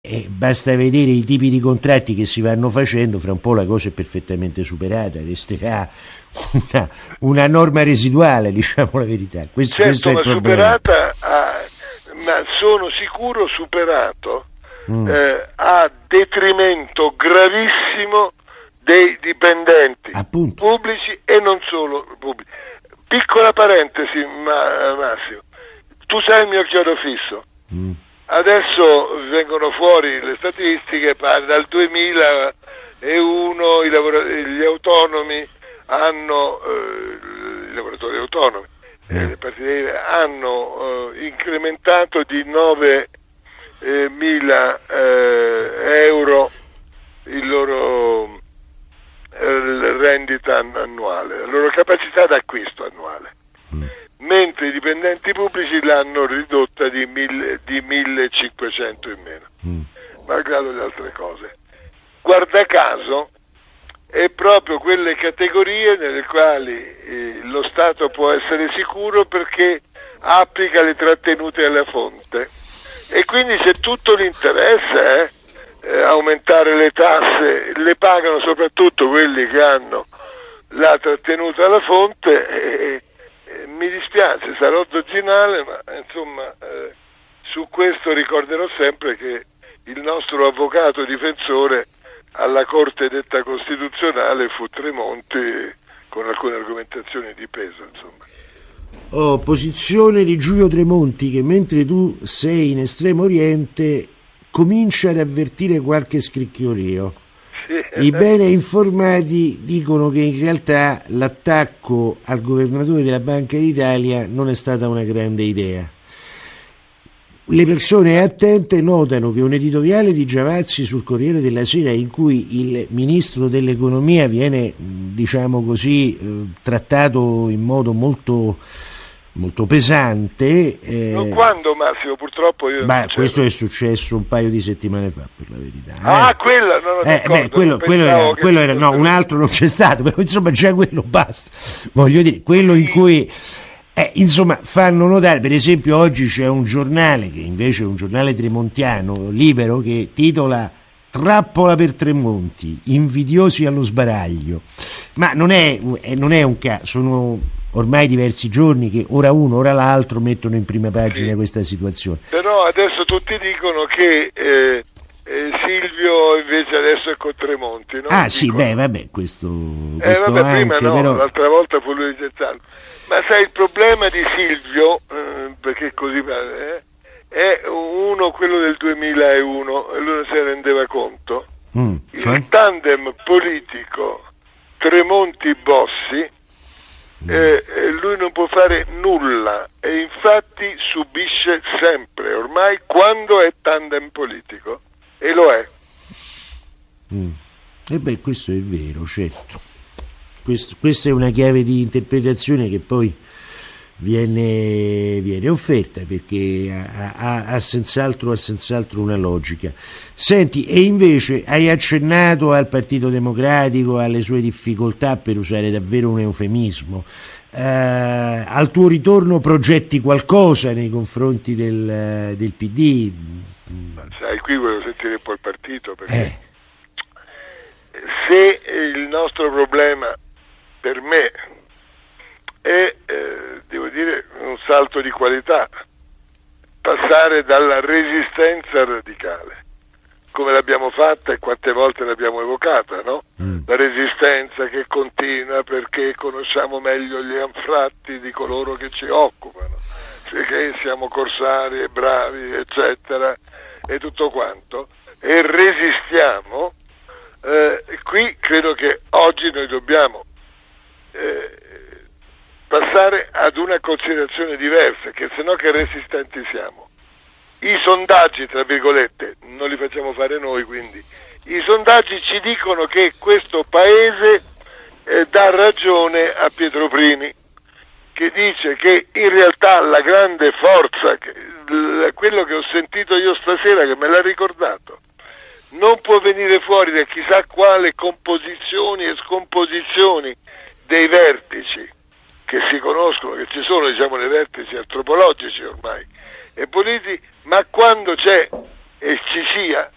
basta vedere i tipi di contratti che si vanno facendo, fra un po' la cosa è perfettamente superata, resterà una norma residuale, diciamo la verità. Questo è il problema. Superata, ma sono sicuro superato a detrimento gravissimo dei dipendenti pubblici e non solo pubblici. Piccola parentesi, Massimo, tu sai il mio chiodo fisso. Adesso vengono fuori le statistiche, dal 2001 gli autonomi hanno, i lavoratori autonomi, le partite IVA hanno incrementato di 9.000 euro il loro rendita annuale, la loro capacità d'acquisto annuale. Mentre i dipendenti pubblici l'hanno ridotta di 1.500 in meno, malgrado le altre cose. Guarda caso, è proprio quelle categorie nelle quali lo Stato può essere sicuro perché applica le trattenute alla fonte, e quindi c'è tutto l'interesse aumentare le tasse, le pagano soprattutto quelli che hanno la trattenuta alla fonte. Mi dispiace, sarò dozzinale, ma insomma su questo ricorderò sempre che il nostro avvocato difensore alla Corte detta costituzionale fu Tremonti, con alcune argomentazioni di peso, insomma. Posizione di Giulio Tremonti, che mentre tu sei in Estremo Oriente comincia ad avvertire qualche scricchiolio. I bene informati dicono che in realtà l'attacco al governatore della Banca d'Italia non è stata una grande idea. Le persone attente notano che un editoriale di Giavazzi sul Corriere della Sera, in cui il ministro dell'economia viene, diciamo così, trattato in modo molto pesante. Quando, Massimo? Purtroppo io non questo è successo un paio di settimane fa, per la verità. Quella non quello era no, un altro non c'è stato, però insomma già quello basta. Voglio dire, quello in cui insomma fanno notare, per esempio oggi c'è un giornale che invece è un giornale tremontiano, Libero, che titola "Trappola per Tremonti, invidiosi allo sbaraglio". Ma non è un caso, sono ormai diversi giorni che ora uno ora l'altro mettono in prima pagina questa situazione. Però adesso tutti dicono che Silvio invece adesso è con Tremonti, no? Questo prima anche, no, però l'altra volta fu lui Gezzano. Ma sai, il problema di Silvio, perché così è quello del 2001, e lui non se ne rendeva conto. Il tandem politico Tremonti-Bossi, lui non può fare nulla, e infatti subisce sempre, ormai, quando è tandem politico, e lo è. Questo è vero, certo. Questa è una chiave di interpretazione che poi viene offerta, perché ha senz'altro una logica. Senti, e invece hai accennato al Partito Democratico, alle sue difficoltà, per usare davvero un eufemismo. Al tuo ritorno progetti qualcosa nei confronti del PD? Sai, qui volevo sentire un po' il partito, perché se il nostro problema per me è, devo dire, un salto di qualità, passare dalla resistenza radicale, come l'abbiamo fatta e quante volte l'abbiamo evocata, no? La resistenza che continua perché conosciamo meglio gli anfratti di coloro che ci occupano, perché siamo corsari e bravi, eccetera, e tutto quanto, e resistiamo. Qui credo che oggi noi dobbiamo passare ad una considerazione diversa, che se no che resistenti siamo. I sondaggi, tra virgolette, non li facciamo fare noi, quindi i sondaggi ci dicono che questo paese dà ragione a Pietro Primi, che dice che in realtà la grande forza, quello che ho sentito io stasera, che me l'ha ricordato, non può venire fuori da chissà quale composizioni e scomposizioni dei vertici che si conoscono, che ci sono, diciamo, nei vertici antropologici ormai e politici, ma quando c'è e ci sia